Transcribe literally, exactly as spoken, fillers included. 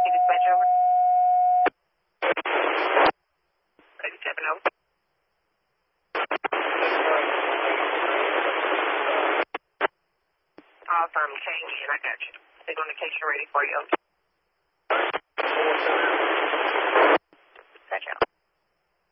Dispatch over. eighty-seven over. Awesome. Change in. I got you. They're going to case you ready for you.